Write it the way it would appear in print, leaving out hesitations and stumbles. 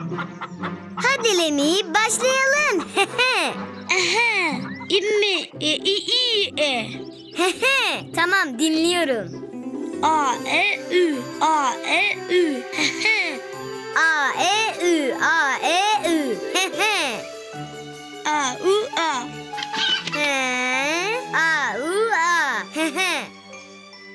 Hadi Lemi, başlayalım. Aha, İmmi, e. Tamam, dinliyorum. A, E, Ü, A, E, Ü. A, E, Ü, A, E, Ü. A, U, A.